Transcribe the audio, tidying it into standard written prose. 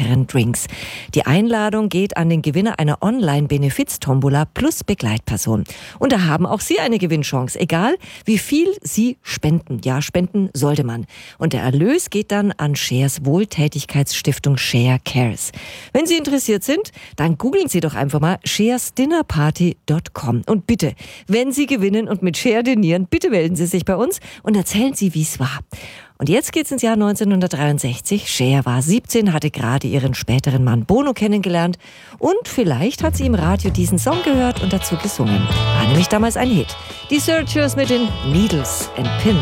leckeren Drinks. Die Einladung geht an den Gewinner einer Online-Benefiz-Tombola plus Begleitperson. Und da haben auch Sie eine Gewinnchance, egal wie viel Sie spenden. Ja, spenden sollte man. Und der Erlös geht dann an Shares Wohltätigkeitsstiftung Share Cares. Wenn Sie interessiert sind, dann googeln Sie doch einfach mal sharesdinnerparty.com. Und bitte, wenn Sie gewinnen und mit Share dinieren, bitte melden Sie sich bei uns und erzählen Sie, wie es war. Und jetzt geht's ins Jahr 1963. Cher war 17, hatte gerade ihren späteren Mann Bono kennengelernt und vielleicht hat sie im Radio diesen Song gehört und dazu gesungen. War nämlich damals ein Hit. Die Searchers mit den Needles and Pins.